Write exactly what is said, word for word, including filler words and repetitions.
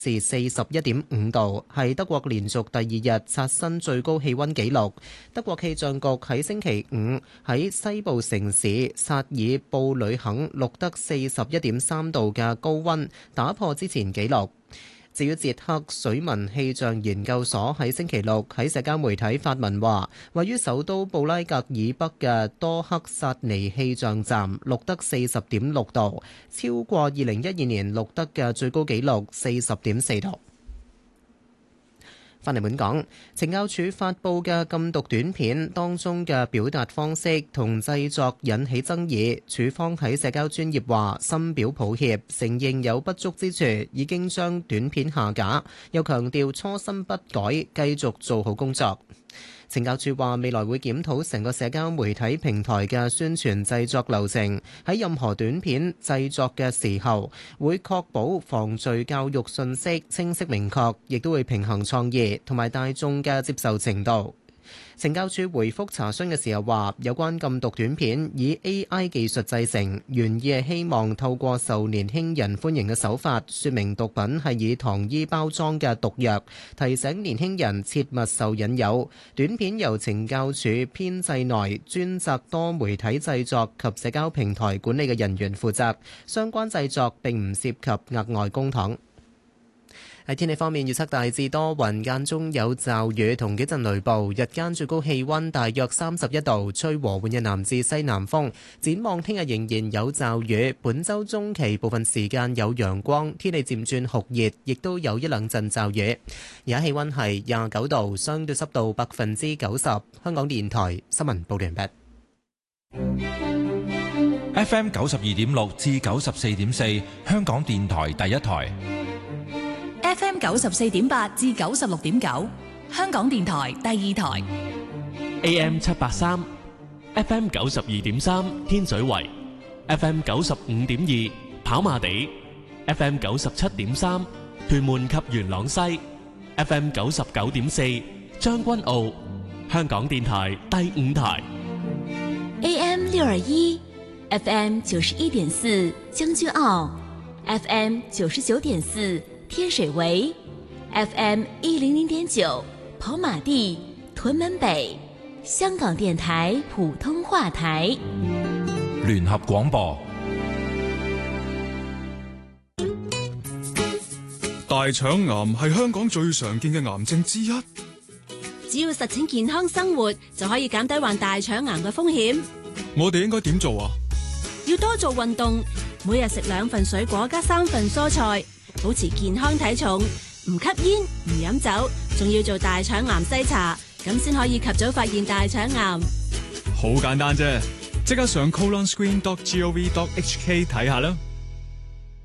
至四十一點五度，係德國連續第二日刷新最高氣溫紀錄。德國氣象局喺星期五喺西部城市薩爾布呂肯錄得四十一點三度嘅高溫，打破之前紀錄。至於捷克水文氣象研究所喺星期六喺社交媒體發文話，位於首都布拉格以北嘅多克薩尼氣象站錄得四十點六度，超過二零一二年錄得嘅最高紀錄四十點四度。翻嚟本港，懲教署發布嘅禁毒短片當中嘅表達方式同製作引起爭議，署方喺社交專頁話深表抱歉，承認有不足之處，已經將短片下架，又強調初心不改，繼續做好工作。懲教署話未來會檢討成個社交媒體平台嘅宣傳製作流程，喺任何短片製作嘅時候，會確保防罪教育信息清晰明確，亦都會平衡創意同埋大眾嘅接受程度。懲教署回覆查詢嘅時候話，有關禁毒短片以 A I 技術製成，原意係希望透過受年輕人歡迎嘅手法，說明毒品係以糖衣包裝嘅毒藥，提醒年輕人切勿受引誘。短片由懲教署編製內專責多媒體製作及社交平台管理嘅人員負責，相關製作並唔涉及額外公帑。喺天氣方面，預測大致多雲，間中有驟雨同幾陣雷暴，日間最高氣溫大約三十一度，吹和緩嘅南至西南風。展望聽日仍然有驟雨，本週中期部分時間有陽光，天氣漸轉酷熱，亦都有一兩陣驟雨。而家氣溫係廿九度，相對濕度百分之九十。香港電台新聞報道完畢。 F M 九十二點六至九十四點四，香港電台第一台。 F M 九十四點八至九十六點九，香港電台第二台。 A M 七八三 ，F M 九十二點三天水圍 ，F M 九十五點二跑馬地 ，F M 九十七點三屯門及元朗西 ，F M 九十九點四將軍澳，香港電台第五台。 A M 六二一 ，F M 九十一點四將軍澳 ，F M 九十九點四。天水圍 F M 一零零點九跑馬地屯門北，香港電台普通話台聯合廣播。 大腸癌係香港最常見嘅癌症之一， 只要實踐健康生活就可以減低患大腸癌嘅風險。 我哋應該點做啊？ 要多做運動，每日食兩份水果加三份蔬菜，保持健康體重，唔吸煙唔飲酒，仲要做大腸癌篩查，咁先可以及早發現大腸癌。 好簡單啫，即刻上 colon screen dot gov dot hk 睇下啦。